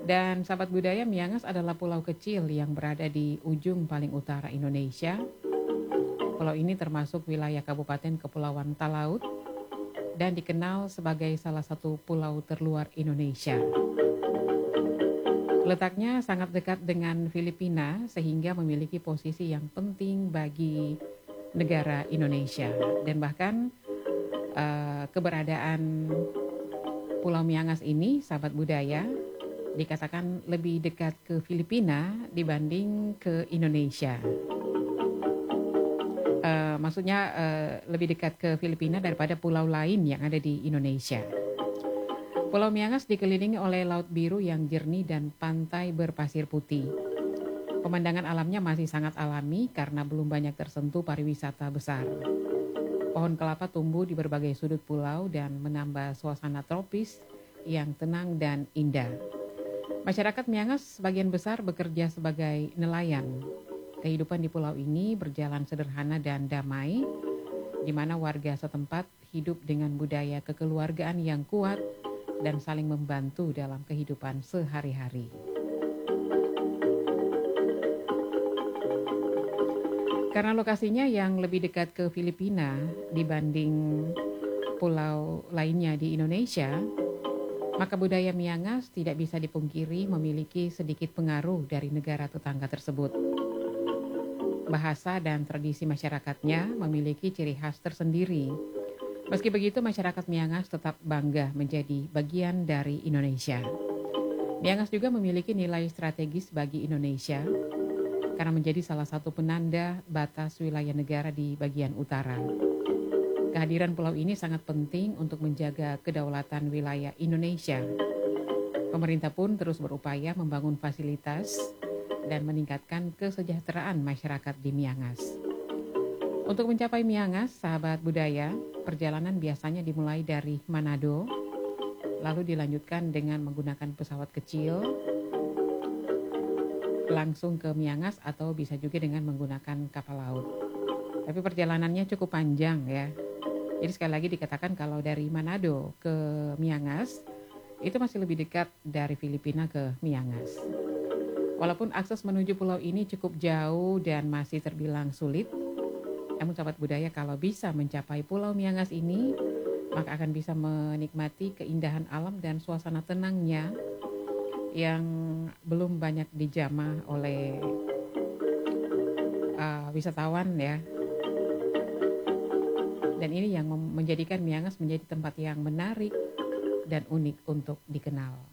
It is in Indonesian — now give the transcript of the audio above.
Dan sahabat budaya, Miangas adalah pulau kecil yang berada di ujung paling utara Indonesia. Pulau ini termasuk wilayah Kabupaten Kepulauan Talaut dan dikenal sebagai salah satu pulau terluar Indonesia. Letaknya sangat dekat dengan Filipina sehingga memiliki posisi yang penting bagi negara Indonesia. Dan bahkan keberadaan Pulau Miangas ini, sahabat budaya, dikatakan lebih dekat ke Filipina dibanding ke Indonesia. Maksudnya lebih dekat ke Filipina daripada pulau lain yang ada di Indonesia. Pulau Miangas dikelilingi oleh laut biru yang jernih dan pantai berpasir putih. Pemandangan alamnya masih sangat alami karena belum banyak tersentuh pariwisata besar. Pohon kelapa tumbuh di berbagai sudut pulau dan menambah suasana tropis yang tenang dan indah. Masyarakat Miangas sebagian besar bekerja sebagai nelayan. Kehidupan di pulau ini berjalan sederhana dan damai, di mana warga setempat hidup dengan budaya kekeluargaan yang kuat dan saling membantu dalam kehidupan sehari-hari. Karena lokasinya yang lebih dekat ke Filipina dibanding pulau lainnya di Indonesia, maka budaya Miangas tidak bisa dipungkiri memiliki sedikit pengaruh dari negara tetangga tersebut. Bahasa dan tradisi masyarakatnya memiliki ciri khas tersendiri. Meski begitu, masyarakat Miangas tetap bangga menjadi bagian dari Indonesia. Miangas juga memiliki nilai strategis bagi Indonesia karena menjadi salah satu penanda batas wilayah negara di bagian utara. Kehadiran pulau ini sangat penting untuk menjaga kedaulatan wilayah Indonesia. Pemerintah pun terus berupaya membangun fasilitas dan meningkatkan kesejahteraan masyarakat di Miangas. Untuk mencapai Miangas, sahabat budaya, perjalanan biasanya dimulai dari Manado, lalu dilanjutkan dengan menggunakan pesawat kecil, langsung ke Miangas atau bisa juga dengan menggunakan kapal laut. Tapi perjalanannya cukup panjang ya. Jadi sekali lagi dikatakan kalau dari Manado ke Miangas, itu masih lebih dekat dari Filipina ke Miangas. Walaupun akses menuju pulau ini cukup jauh dan masih terbilang sulit, namun sahabat budaya kalau bisa mencapai Pulau Miangas ini, maka akan bisa menikmati keindahan alam dan suasana tenangnya yang belum banyak dijamah oleh wisatawan ya. Dan ini yang menjadikan Miangas menjadi tempat yang menarik dan unik untuk dikenal.